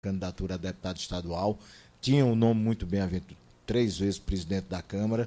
candidatura a deputado estadual, tinha um nome muito bem aventurado, 3 vezes presidente da Câmara,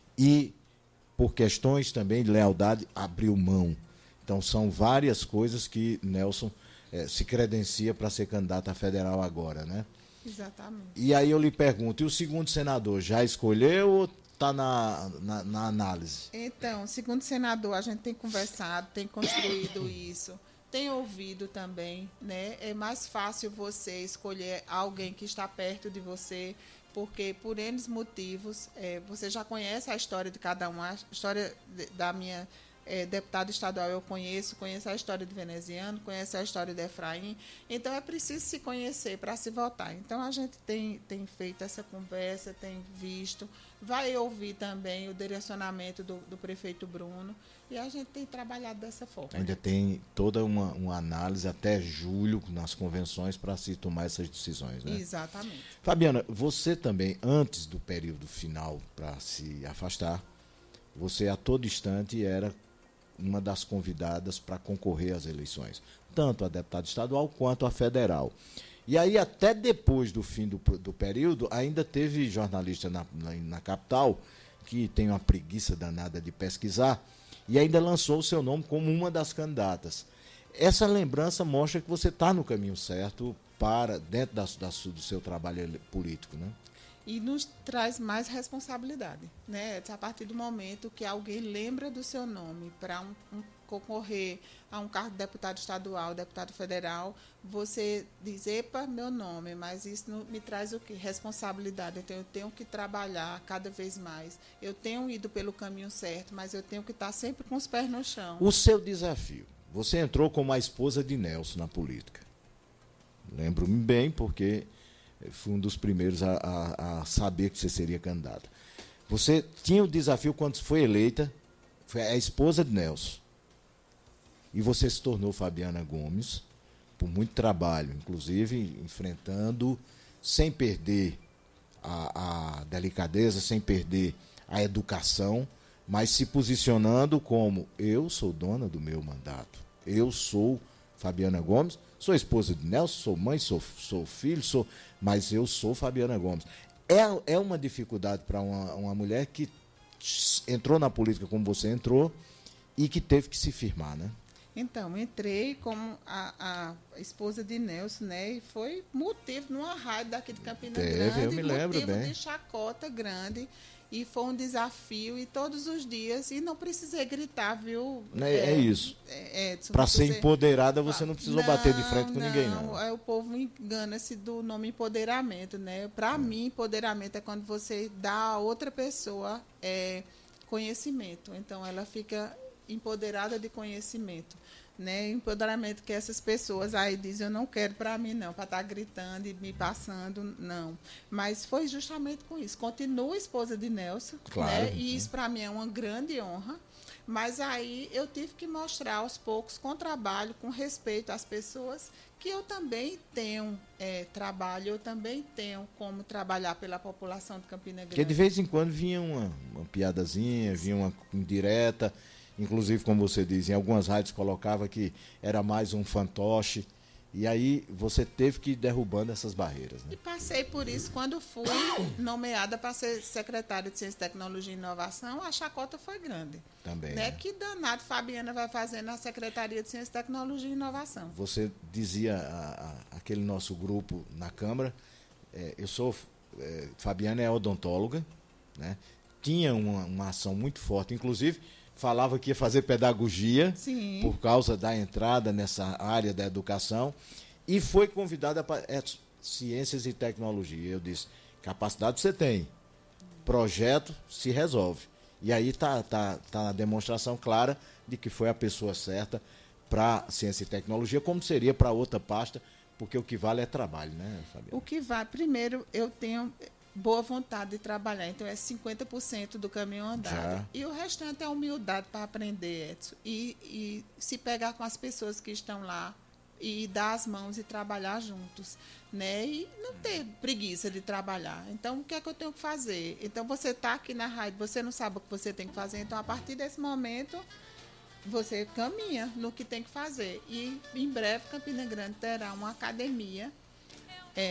e, por questões também de lealdade, abriu mão. Então, são várias coisas que Nelson se credencia para ser candidato a federal agora, né? Exatamente. E aí eu lhe pergunto, e o segundo senador, já escolheu ou está na análise? Então, segundo senador, a gente tem conversado, tem construído isso, tem ouvido também, né? É mais fácil você escolher alguém que está perto de você, porque por N motivos, você já conhece a história de cada um, a história da minha deputada estadual eu conheço a história de Veneziano, conheço a história de Efraim, então é preciso se conhecer para se votar. Então a gente tem feito essa conversa, tem visto, vai ouvir também o direcionamento do prefeito Bruno, e a gente tem trabalhado dessa forma. Ainda tem toda uma análise até julho nas convenções para se tomar essas decisões, né? Exatamente. Fabiana, você também, antes do período final para se afastar, você a todo instante era uma das convidadas para concorrer às eleições, tanto a deputada estadual quanto a federal. E aí, até depois do fim do período, ainda teve jornalista na capital, que tem uma preguiça danada de pesquisar, e ainda lançou o seu nome como uma das candidatas. Essa lembrança mostra que você está no caminho certo dentro do seu trabalho político, né? E nos traz mais responsabilidade, né? A partir do momento que alguém lembra do seu nome para concorrer a um cargo de deputado estadual, deputado federal, você diz, epa, meu nome, mas isso me traz o quê? Responsabilidade. Então, eu tenho que trabalhar cada vez mais. Eu tenho ido pelo caminho certo, mas eu tenho que estar sempre com os pés no chão. O seu desafio, você entrou como a esposa de Nelson na política. Lembro-me bem, porque fui um dos primeiros a saber que você seria candidata. Você tinha o desafio quando foi eleita, foi a esposa de Nelson. E você se tornou Fabiana Gomes, por muito trabalho, inclusive enfrentando, sem perder a delicadeza, sem perder a educação, mas se posicionando como: eu sou dona do meu mandato, eu sou Fabiana Gomes, sou esposa de Nelson, sou mãe, sou filho, mas eu sou Fabiana Gomes. É uma dificuldade para uma mulher que entrou na política como você entrou e que teve que se firmar, né? Então, entrei como a esposa de Nelson, né? E foi motivo numa rádio daqui de Campina Grande. Eu me lembro motivo bem. de chacota grande. E foi um desafio, e todos os dias, e não precisei gritar, viu? É isso. Para ser empoderada, você não precisou bater de frente com ninguém, não. O povo engana-se do nome empoderamento, né? Para mim, empoderamento é quando você dá a outra pessoa conhecimento. Então, ela fica empoderada de conhecimento, né? Empoderamento que essas pessoas aí dizem, eu não quero para mim não, para estar gritando e me passando, não. Mas foi justamente com isso. Continuo esposa de Nelson, claro, né? E isso para mim é uma grande honra. Mas aí eu tive que mostrar aos poucos, com trabalho, com respeito às pessoas, que eu também tenho trabalho, eu também tenho como trabalhar pela população de Campina Grande. Porque de vez em quando vinha uma piadazinha, vinha uma indireta. Inclusive, como você diz, em algumas rádios colocava que era mais um fantoche. E aí você teve que ir derrubando essas barreiras, né? E passei por isso quando fui nomeada para ser secretária de Ciência, Tecnologia e Inovação. A chacota foi grande. Também. Né? Que danado Fabiana vai fazer na Secretaria de Ciência, Tecnologia e Inovação. Você dizia aquele nosso grupo na Câmara, Fabiana é odontóloga, né? Tinha uma ação muito forte, inclusive falava que ia fazer pedagogia. Sim. Por causa da entrada nessa área da educação, e foi convidada para ciências e tecnologia. Eu disse, capacidade você tem, projeto se resolve. E aí está a demonstração clara de que foi a pessoa certa para ciência e tecnologia, como seria para outra pasta, porque o que vale é trabalho, né, Fabiana? O que vale, primeiro, eu tenho boa vontade de trabalhar, então é 50% do caminho andado. Já. E o restante é humildade para aprender, Edson, e se pegar com as pessoas que estão lá e dar as mãos e trabalhar juntos, né? E não ter preguiça de trabalhar. Então, o que é que eu tenho que fazer? Então, você está aqui na rádio, você não sabe o que você tem que fazer, então, a partir desse momento, você caminha no que tem que fazer. E, em breve, Campina Grande terá uma academia